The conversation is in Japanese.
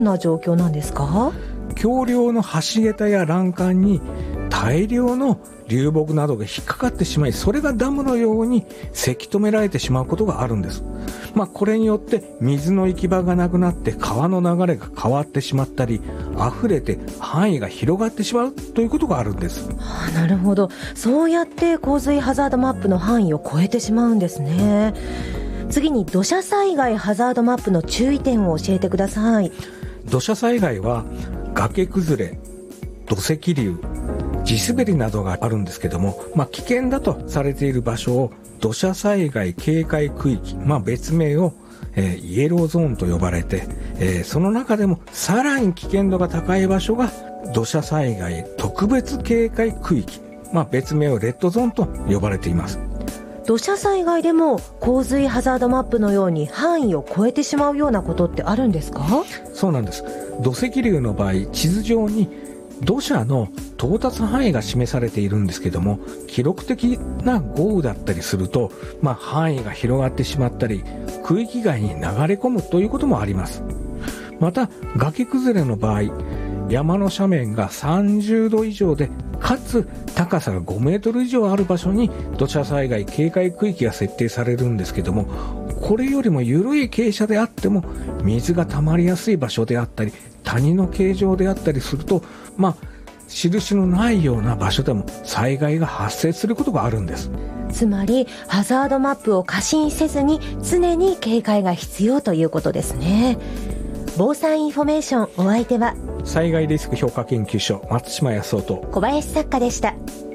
な状況なんですか？ 橋梁の橋桁や欄干に大量の流木などが引っかかってしまい、それがダムのようにせき止められてしまうことがあるんです。これによって水の行き場がなくなって川の流れが変わってしまったり、溢れて範囲が広がってしまうということがあるんです。 なるほど。そうやって洪水ハザードマップの範囲を超えてしまうんですね。次に土砂災害ハザードマップの注意点を教えてください。 土砂災害は崖崩れ、土石流、地滑りなどがあるんですけども、危険だとされている場所を土砂災害警戒区域、別名を、イエローゾーンと呼ばれて、その中でもさらに危険度が高い場所が土砂災害特別警戒区域、別名をレッドゾーンと呼ばれています。 土砂災害でも洪水ハザードマップのように範囲を超えてしまうようなことってあるんですか？ そうなんです。土石流の場合、地図上に土砂の到達範囲が示されているんですけども、記録的な豪雨だったりすると、範囲が広がってしまったり、区域外に流れ込むということもあります。また、崖崩れの場合、山の斜面が30度以上で、かつ高さが5メートル以上ある場所に土砂災害警戒区域が設定されるんですけども、これよりも緩い傾斜であっても水が溜まりやすい場所であったり、谷の形状であったりすると、印のないような場所でも災害が発生することがあるんです。 つまりハザードマップを過信せずに常に警戒が必要ということですね。防災インフォメーション、お相手は災害リスク評価研究所松島康夫と小林作家でした。